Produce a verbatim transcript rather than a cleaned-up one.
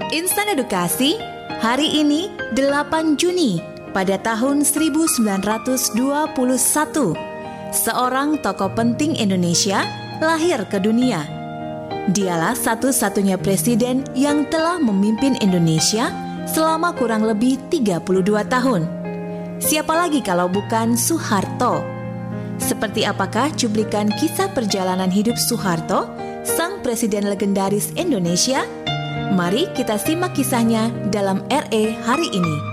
Insan Edukasi, hari ini delapan Juni pada tahun seribu sembilan ratus dua puluh satu, seorang tokoh penting Indonesia lahir ke dunia. Dialah satu-satunya presiden yang telah memimpin Indonesia selama kurang lebih tiga puluh dua tahun. Siapa lagi kalau bukan Soeharto? Seperti apakah cuplikan kisah perjalanan hidup Soeharto, sang presiden legendaris Indonesia? Mari kita simak kisahnya dalam R E hari ini.